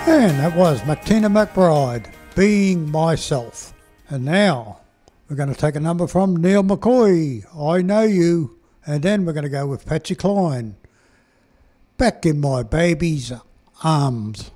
And that was Martina McBride, Being Myself. And now we're going to take a number from Neil McCoy, I Know You. And then we're going to go with Patsy Cline, Back in My Baby's Arms.